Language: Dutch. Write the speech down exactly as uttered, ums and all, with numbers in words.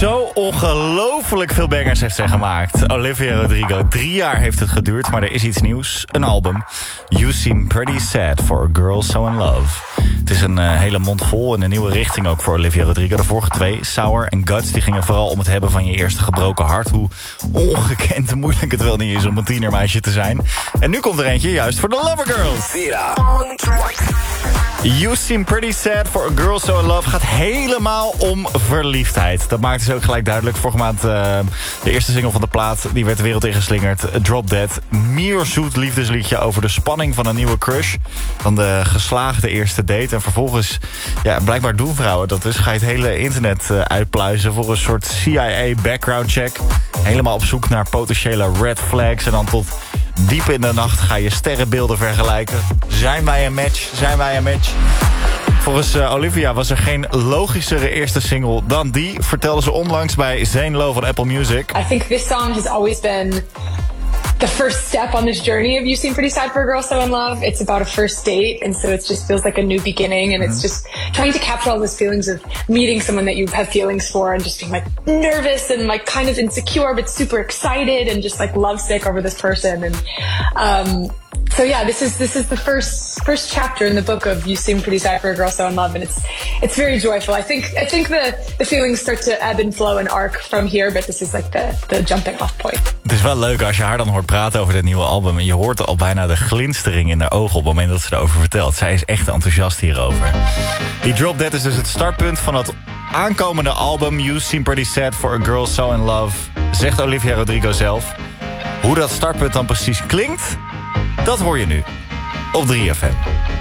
Zo ongelooflijk veel bangers heeft zij gemaakt. Olivia Rodrigo. Drie jaar heeft het geduurd, maar er is iets nieuws. Een album. You Seem Pretty Sad for a Girl So In Love. Het is een uh, hele mond vol en een nieuwe richting ook voor Olivia Rodrigo. De vorige twee, Sour en Guts, die gingen vooral om het hebben van je eerste gebroken hart. Hoe ongekend en moeilijk het wel niet is om een tienermeisje te zijn. En nu komt er eentje juist voor de Lover Girls. Vira. You Seem Pretty Sad for a Girl So In Love gaat helemaal om verliefdheid. Dat maakte ze ook gelijk duidelijk. Vorige maand uh, de eerste single van de plaat. Die werd de wereld ingeslingerd. Drop Dead. Mierzoet liefdesliedje over de spanning van een nieuwe crush. Van de geslaagde eerste date. En vervolgens, ja, blijkbaar doen vrouwen dat dus. Ga je het hele internet uh, uitpluizen voor een soort C I A background check. Helemaal op zoek naar potentiële red flags. En dan tot diep in de nacht ga je sterrenbeelden vergelijken. Zijn wij een match? Zijn wij een match? Volgens uh, Olivia was er geen logischere eerste single dan die, vertelde ze onlangs bij Zane Lowe van Apple Music. I think this song has always been the first step on this journey of You Seem Pretty Sad for a Girl So In Love. It's about a first date, and so it just feels like a new beginning, and mm-hmm. it's just trying to capture all those feelings of meeting someone that you have feelings for and just being like nervous and like kind of insecure but super excited and just like lovesick over this person. And um so yeah, this is this is the first first chapter in the book of You Seem Pretty Sad for a Girl So In Love, and it's it's very joyful. I think I think the the feelings start to ebb and flow and arc from here, but this is like the the jumping off point. Het is wel leuk als je haar dan hoort praten over dit nieuwe album en je hoort al bijna de glinstering in haar ogen op het moment dat ze erover vertelt. Zij is echt enthousiast hierover. Die Drop Dead is dus het startpunt van het aankomende album You Seem Pretty Sad for a Girl So In Love, zegt Olivia Rodrigo zelf. Hoe dat startpunt dan precies klinkt, dat hoor je nu op drie F M.